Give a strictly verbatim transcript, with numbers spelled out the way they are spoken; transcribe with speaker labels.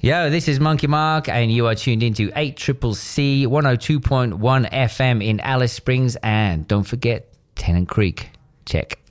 Speaker 1: Yo, this is Monkey Mark, and you are tuned into eight C C C one oh two point one F M in Alice Springs. And don't forget Tennant Creek. Check.